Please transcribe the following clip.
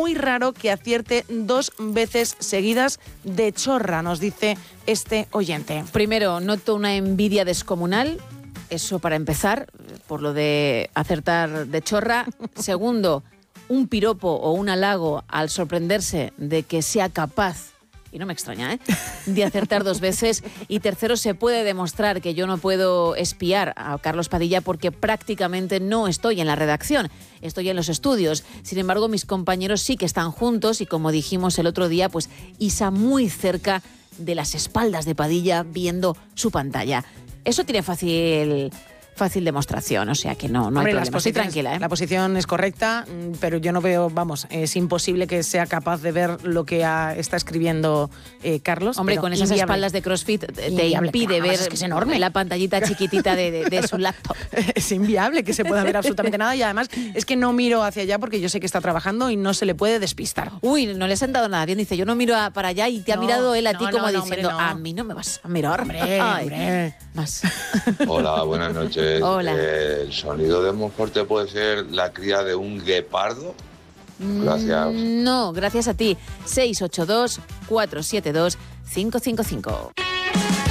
muy raro que acierte 2 veces seguidas de chorra, nos dice este oyente. Primero, noto una envidia descomunal, eso para empezar, por lo de acertar de chorra. Segundo, un piropo o un halago al sorprenderse de que sea capaz, y no me extraña, de acertar 2 veces. Y tercero, se puede demostrar que yo no puedo espiar a Carlos Padilla porque prácticamente no estoy en la redacción, estoy en los estudios. Sin embargo, mis compañeros sí que están juntos y, como dijimos el otro día, pues Isa muy cerca de las espaldas de Padilla viendo su pantalla. Eso tiene fácil demostración, o sea que no hay problema. Estoy tranquila, La posición es correcta, pero yo no veo, es imposible que sea capaz de ver lo que está escribiendo Carlos. Hombre, con esas espaldas de CrossFit te impide ver es que es enorme. La pantallita chiquitita de su laptop. Es inviable que se pueda ver absolutamente nada, y además es que no miro hacia allá porque yo sé que está trabajando y no se le puede despistar. Uy, no le has sentado nada bien, dice, yo no miro para allá, y te ha mirado él a ti como diciendo, a mí no me vas a mirar. Hombre. Más. Hola, buenas noches. Hola. ¿El sonido de Monforte puede ser la cría de un guepardo? Gracias. No, gracias a ti. 682 472 555.